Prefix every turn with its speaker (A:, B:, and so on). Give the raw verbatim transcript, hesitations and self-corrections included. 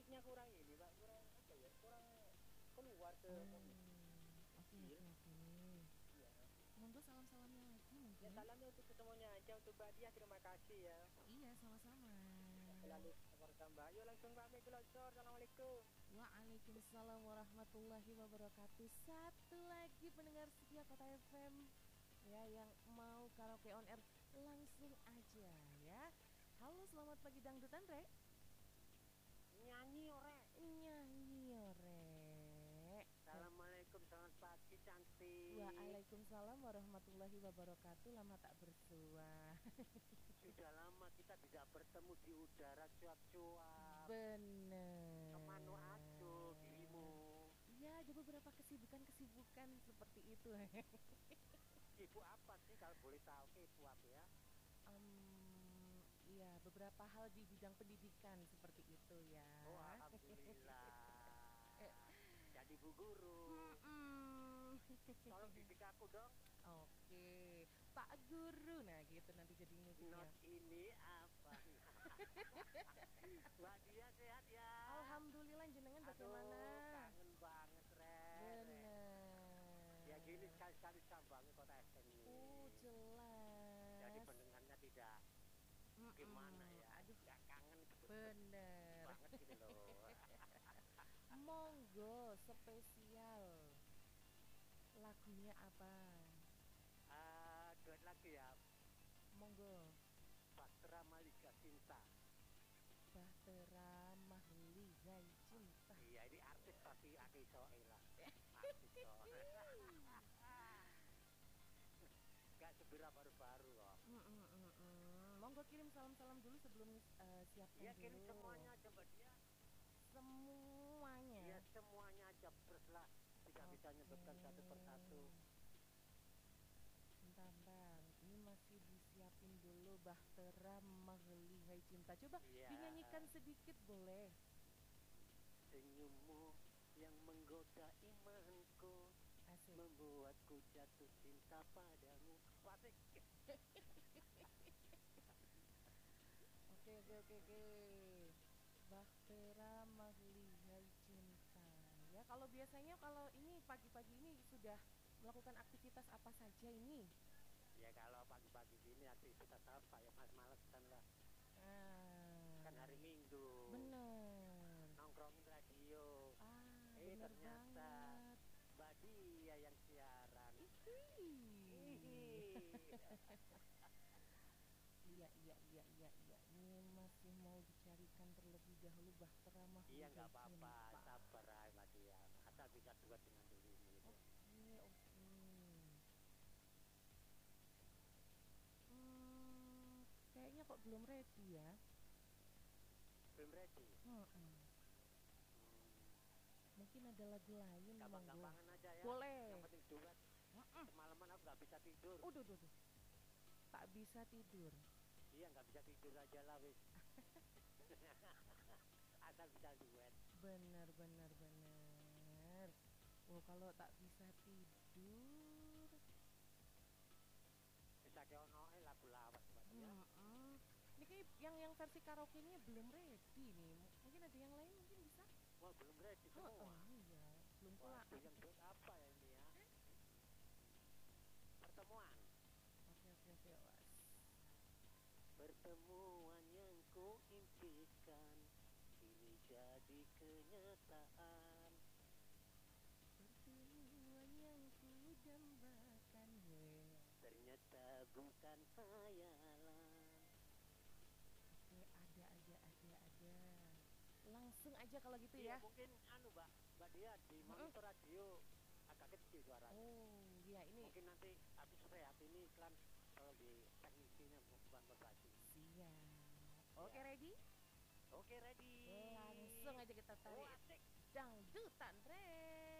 A: musiknya kurang ini Pak, kurang apa ya, kurang keluar ke
B: Oh,
A: kami
B: oke
A: kecil.
B: oke oke.
A: Iya.
B: Monggo salam-salamnya lagi
A: Ya
B: mungkin.
A: salamnya untuk kesemuanya aja, untuk Mbak Dia terima kasih ya.
B: Iya, sama-sama.
A: Selalu support Mbak. Yuk langsung kami ke Losor. Assalamualaikum.
B: Waalaikumsalam warahmatullahi wabarakatuh. Satu lagi pendengar setia Kota F M ya yang mau karaoke on air langsung aja ya. Halo, selamat pagi Dangdutan Re.
A: Nyanyi orek.
B: Nyanyi Rek.
A: Assalamualaikum, selamat pagi cantik.
B: Waalaikumsalam warahmatullahi wabarakatuh. Lama tak bersua.
A: Sudah lama kita tidak bertemu di udara cuap-cuap.
B: Bener.
A: Kemana aja dirimu?
B: Ya, ada beberapa kesibukan-kesibukan seperti itu.
A: Ibu apa sih kalau boleh tahu ke ibu apa ya?
B: um, ya beberapa hal di bidang pendidikan seperti itu ya.
A: Oh alhamdulillah. Jadi bu guru.
B: Mm-mm.
A: Tolong didik aku dong.
B: Oke, Pak Guru. Nah gitu nanti jadi musiknya.
A: Not ini apa? Mbak Dia sehat ya?
B: Alhamdulillah, jenengan bagaimana?
A: Aduh, kangen banget Re.
B: Bener.
A: Ya gini sekali-sekali sambangi Kota S M ini.
B: Oh jelas.
A: Jadi pendengarnya tidak
B: Mm-mm.
A: gimana ya?
B: Aduh,
A: nggak kangen gitu.
B: bener.
A: Banget gitu loh.
B: Monggo spesial. Lagunya apa?
A: Uh, duet lagi ya.
B: Monggo.
A: Bahtera Malika Cinta.
B: Bahtera Mahligai Cinta.
A: Iya ini artis tapi Aki Soe lah. Artis Soe. Gak segera baru-baru kok.
B: Mm -mm -mm -mm. Monggo kirim salam-salam dulu sebelum uh, siapkan
A: Iya
B: dulu.
A: kirim semuanya coba dia.
B: Semuanya.
A: Iya semuanya aja teruslah. Tidak okay. Bisa nyebutkan satu persatu.
B: Bentar-bentar, ini masih disiapin dulu. Bahtera Mahligai Cinta. Coba yeah. Dinyanyikan sedikit boleh?
A: Senyummu yang menggoda imanku, asik. Membuatku jatuh cinta padamu. Asik.
B: Oke oke oke oke. Bahtera Mahligai Cinta. Ya kalau biasanya kalau ini pagi-pagi ini sudah melakukan aktivitas apa saja ini?
A: Ya kalau pagi-pagi gini aktivitas apa ya mas males kan lah. Ah, kan hari Minggu.
B: Bener.
A: Nongkrongin radio.
B: Ah,
A: eh
B: bener
A: ternyata
B: banget.
A: Mbak Dia yang siaran.
B: Iya iya iya iya iya. Ini masih mau dicarikan terlebih dahulu Bahtera Mahligai.
A: Iya nggak apa-apa, sabar aja Mbak Dia. Asal bisa duet dengan dirimu itu.
B: Oke oke. Hmm, kayaknya kok belum ready ya.
A: Belum ready?
B: Hmm, hmm. Mungkin ada lagu lain.
A: Gampang-gampangan aja ya.
B: Boleh.
A: Yang penting duet. Mm-mm. Semalaman aku nggak bisa tidur.
B: Udah, udah, udah. Tak bisa tidur.
A: Iya nggak bisa tidur aja lah wis. Asal bisa duet. Bener bener bener.
B: Oh kalau tak bisa tidur.
A: Bisa keonoe lagu lawas Mbak Dia.
B: Hmm, ini kayak yang yang versi karaoke ini belum ready nih. Mungkin ada yang lain mungkin bisa.
A: Wah belum ready semua.
B: Oh, oh iya, belum kelar.
A: Yang buat apa ya ini ya? Pertemuan.
B: Oke oke oke was.
A: Pertemuan yang ku impikan kini jadi kenyataan.
B: Pertemuan yang ku dambakan
A: ternyata bukan khayalan.
B: Oke ada ada ada ada. Langsung aja kalau gitu
A: iya,
B: ya.
A: Mungkin anu Mbak, Mbak Dia di monitor mm-hmm. radio agak kecil suaranya.
B: Oh iya ini.
A: Mungkin nanti habis rehat ini iklan kalau di teknisinya bukan berbagi.
B: Siap. Oke ya. Ready?
A: Oke ready.
B: Langsung aja kita tarik.
A: Oh, asik.
B: Dangdutan Re.